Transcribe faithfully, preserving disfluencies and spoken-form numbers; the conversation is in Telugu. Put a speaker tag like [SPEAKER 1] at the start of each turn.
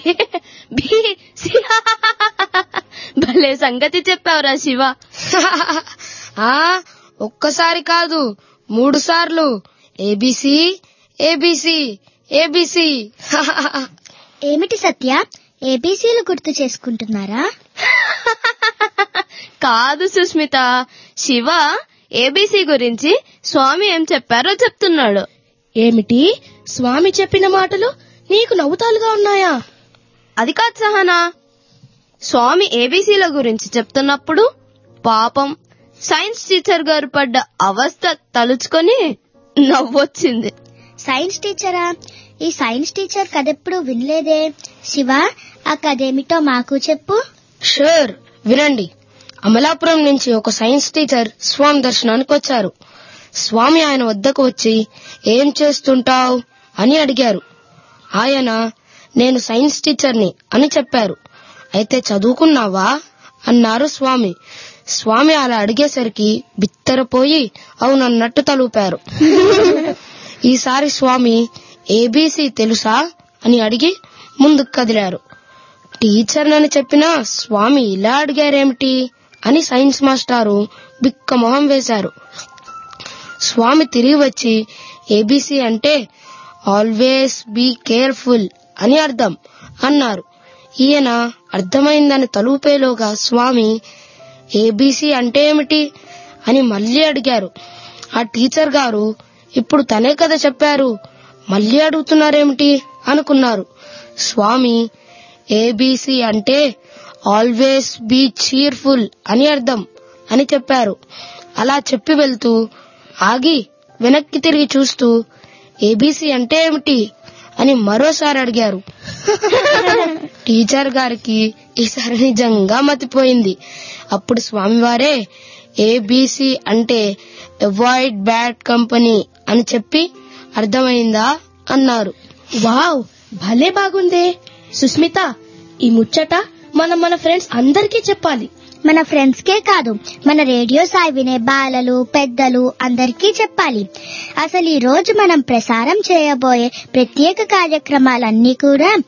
[SPEAKER 1] భలే సంగతి చెప్పావురా శివ.
[SPEAKER 2] ఆ ఒక్కసారి కాదు, మూడు సార్లు ఏబిసి ఏబిసి ఏబిసి.
[SPEAKER 3] ఏమిటి సత్య, ఏబిసిలు గుర్తు చేసుకుంటున్నారా?
[SPEAKER 1] కాదు సుస్మిత, శివ ఏబిసి గురించి స్వామి ఏం చెప్పారో చెప్తున్నాడు.
[SPEAKER 4] ఏమిటి, స్వామి చెప్పిన మాటలు నీకు నవ్వుతాలుగా ఉన్నాయా?
[SPEAKER 1] అది కాదు సహనా, స్వామి ఏబిసిల గురించి చెప్తున్నప్పుడు పాపం సైన్స్ టీచర్ గారు పడ్డ అవస్థ తలుచుకొని నవ్వొచ్చింది.
[SPEAKER 3] సైన్స్ టీచరా? ఈ సైన్స్ టీచర్ కథెప్పుడు వినలేదే. శివ, ఆ కథేమిటో మాకు చెప్పు.
[SPEAKER 2] షూర్, వినండి. అమలాపురం నుంచి ఒక సైన్స్ టీచర్ స్వామి దర్శనానికి వచ్చారు. స్వామి ఆయన వద్దకు వచ్చి ఏం చేస్తుంటావ్ అని అడిగారు. ఆయన నేను సైన్స్ టీచర్ని అని చెప్పారు. అయితే చదువుకున్నావా అన్నారు స్వామి. స్వామి అలా అడిగేసరికి బిత్తరపోయి అవునన్నట్టు తలూపారు. ఈసారి స్వామి ఏబిసి తెలుసా అని అడిగి ముందుకు కదిలారు. టీచర్ నని చెప్పినా స్వామి ఇలా అడిగారేమిటి అని సైన్స్ మాస్టారు బిక్క మొహం వేశారు. స్వామి తిరిగి వచ్చి ఏబిసి అంటే ఆల్వేస్ బీ కేర్ఫుల్ అని అర్థం అన్నారు. ఈయన అర్థమైందని తలూపేలోగా స్వామి ఏబిసి అంటే ఏమిటి అని మళ్లీ అడిగారు. ఆ టీచర్ గారు ఇప్పుడు తనే కదా చెప్పారు, మళ్లీ అడుగుతున్నారేమిటి అనుకున్నారు. స్వామి ఏబిసి అంటే ఆల్వేస్ బీ చీర్ఫుల్ అని అర్థం అని చెప్పారు. అలా చెప్పి వెళ్తూ ఆగి వెనక్కి తిరిగి చూస్తూ ఏబిసి అంటే ఏమిటి అని మరోసారి అడిగారు. టీచర్ గారికి ఈసారి నిజంగా మతిపోయింది. అప్పుడు స్వామివారే ఏబిసి అంటే అవాయిడ్ బ్యాడ్ కంపెనీ అని చెప్పి అర్థమైందా అన్నారు.
[SPEAKER 4] వావ్, భలే బాగుందే. సుస్మిత, ఈ ముచ్చట మనం మన ఫ్రెండ్స్ అందరికీ చెప్పాలి.
[SPEAKER 3] మన ఫ్రెండ్స్ కే కాదు, మన రేడియో సాయి వినే బాలలు పెద్దలు అందరికీ చెప్పాలి. అసలు ఈ రోజు మనం ప్రసారం చేయబోయే ప్రత్యేక కార్యక్రమాలన్నీ కూడా